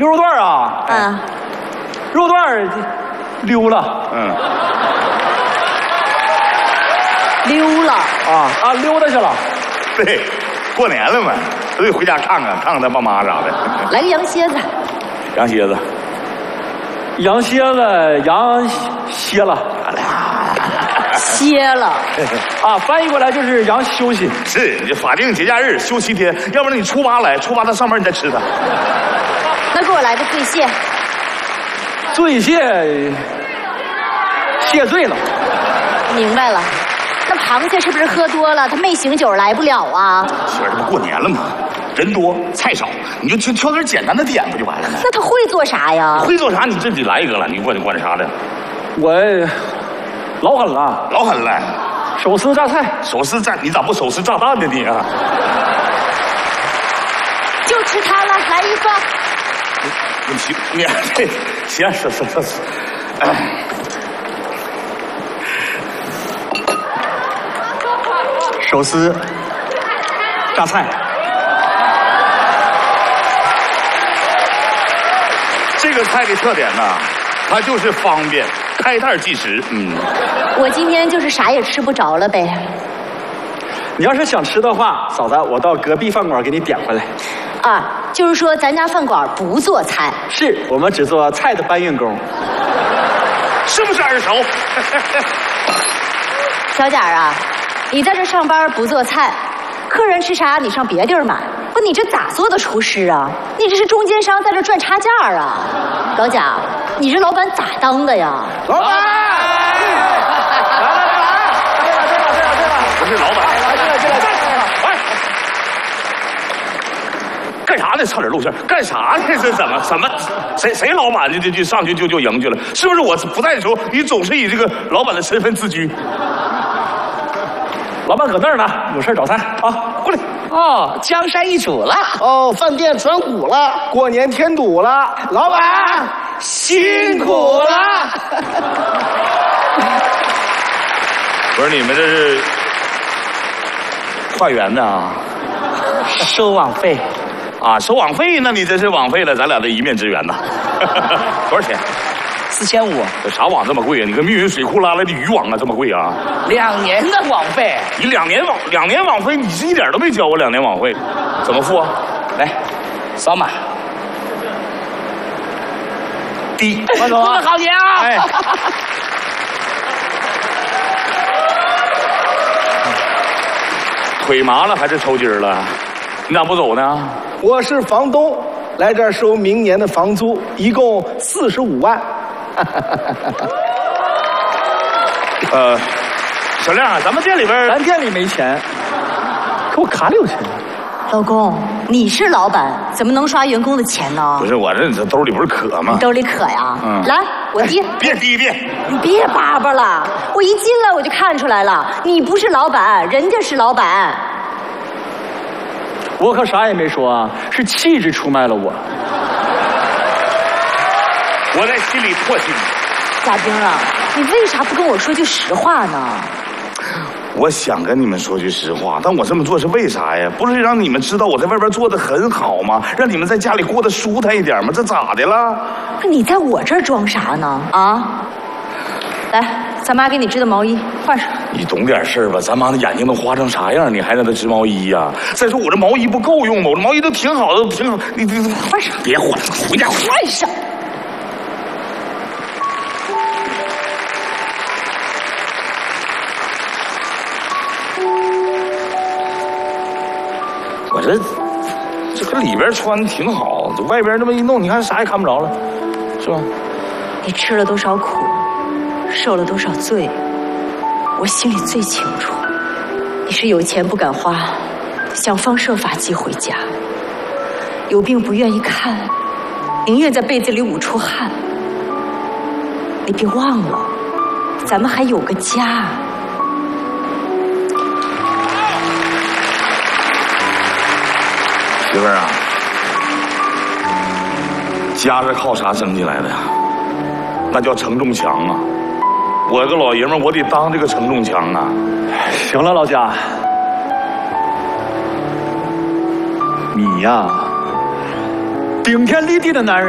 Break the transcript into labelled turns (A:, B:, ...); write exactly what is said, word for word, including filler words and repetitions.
A: 牛肉段啊，
B: 啊，
A: 肉段溜了，
C: 嗯，
B: 溜了
A: 啊啊，溜达去了。
C: 对，过年了嘛，都得回家看看，看看他爸妈啥的。
B: 来个羊蝎子，
C: 羊蝎子，
A: 羊蝎子，羊歇了，
B: 歇了。
A: 啊，翻译过来就是羊休息。
C: 是，你法定节假日休七天，要不然你初八来，初八他上班你再吃它。
B: 那给我来个醉蟹，
A: 醉蟹，谢醉了。
B: 明白了。那螃蟹是不是喝多了？他没醒酒来不了啊？
C: 媳妇儿，这不过年了吗？人多菜少，你就挑挑点简单的点不就完了吗？
B: 那他会做啥呀？
C: 会做啥？你这得来一个了，你管你管啥的？
A: 我老狠了，
C: 老狠了，
A: 手撕榨菜，
C: 手撕炸，你咋不手撕炸弹呢你啊？
B: 就吃它了，来一个。
C: 你行，你行，是是是是，哎。
A: 手撕榨菜。
C: 这个菜的特点呢，它就是方便，开袋即食。嗯，
B: 我今天就是啥也吃不着了呗。
A: 你要是想吃的话，嫂子，我到隔壁饭馆给你点回来。
B: 啊，就是说咱家饭馆不做菜，
A: 是我们只做菜的搬运工。
C: 是不是耳熟？
B: 小贾啊，你在这上班不做菜，客人吃啥你上别地儿买。不，你这咋做的厨师啊？你这是中间商在这赚差价啊！老贾，你这老板咋当的呀？
A: 老板，来来来，对了对了对了对了，
C: 不是老板，
A: 来进来进来进来，
C: 哎，干啥呢？差点露馅，干啥呢？这怎么怎么谁谁老板就就就上去就就赢去了？是不是我不在的时候，你总是以这个老板的身份自居？
A: 老板搁那儿呢，有事找他啊，过来。
D: 哦，江山易主了。哦，饭店转股了，
A: 过年添堵了，老板
D: 辛苦了。
C: 不是你们这是化缘呢？
D: 收网费
C: 啊，收网费？那你真是网费了，咱俩的一面之缘呐。多少钱？
D: 四千五。
C: 这啥网这么贵啊？你跟密云水库拉来的渔网啊，这么贵啊？
D: 两年的网费。
C: 你两年网两年网费，你是一点都没交我两年网费，怎么付啊？
D: 来，扫码。
C: 低，
A: 慢走啊！
D: 过个好年啊！
C: 哎，腿麻了还是抽筋了？你咋不走呢？
E: 我是房东，来这儿收明年的房租，一共四十五万。
C: 呃，小亮，咱们店里边，
A: 咱店里没钱，可我卡里有钱。
B: 老公，你是老板，怎么能刷员工的钱呢
C: 不？是我这这兜里不是渴吗？
B: 兜里渴呀。
C: 嗯
B: 来，我滴。
C: 别滴别，
B: 你别叭叭了，我一进来我就看出来了，你不是老板，人家是老板。
A: 我可啥也没说啊，是气质出卖了我。
C: 我在心里唾弃你。
B: 贾冰啊，你为啥不跟我说句实话呢？
C: 我想跟你们说句实话，但我这么做是为啥呀？不是让你们知道我在外边做的很好吗？让你们在家里过得舒坦一点吗？这咋的了？
B: 你在我这儿装啥呢？啊！来，咱妈给你织的毛衣换上。
C: 你懂点事儿吧？咱妈的眼睛都花成啥样，你还让她织毛衣呀、啊？再说我这毛衣不够用吗？我这毛衣都挺好的，挺好。你你
B: 换上，
C: 别换，回家换
B: 上。
C: 我这这个里边穿挺好，这外边这么一弄，你看啥也看不着了，是吧？
B: 你吃了多少苦，受了多少罪，我心里最清楚。你是有钱不敢花，想方设法寄回家；有病不愿意看，宁愿在被子里捂出汗。你别忘了，咱们还有个家。
C: 媳妇儿啊，家是靠啥争起来的呀？那叫承重墙啊！我个老爷们儿，我得当这个承重墙啊！
A: 行了，老贾，你呀，顶天立地的男人。